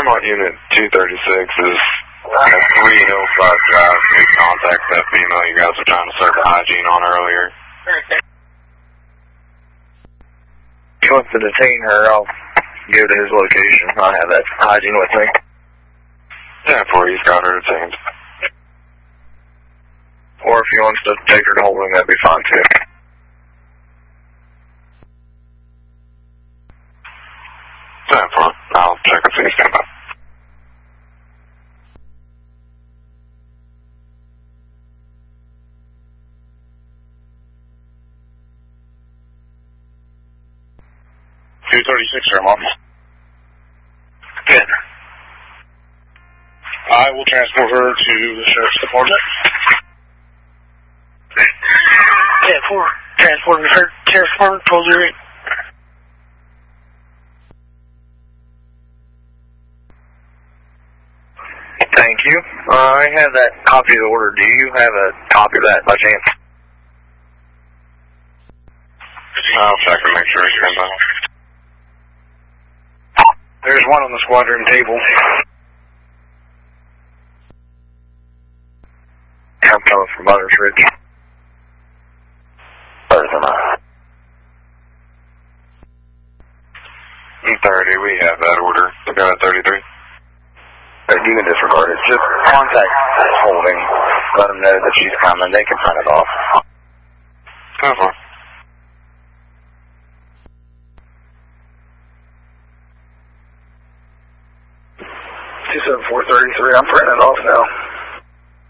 Paramount Unit 236 is at 3 Hillside Drive. Make contact that female you guys were trying to serve the hygiene on earlier. If you want to detain her, I'll go to his location. I have that hygiene with me. Yeah, for he's got her detained. Or if he wants to take her to holding, that'd be fine too. Yeah, for I'll check and see you stand by. Sir, Mom. Good. I will transport her to the Sheriff's Department. Yeah, for transporting her to the Sheriff's Department, 1208. Thank you. I have that copy of the order. Do you have a copy of that by chance? I'll check and make sure he's stand by. There's one on the squad room table. I'm coming from Butters Ridge. Butters, am I? 30, we have that order. We got 33. You can disregard it. Just contact holding. Let them know that she's coming. They can sign it off. Go for it. 27433, I'm printing it off now.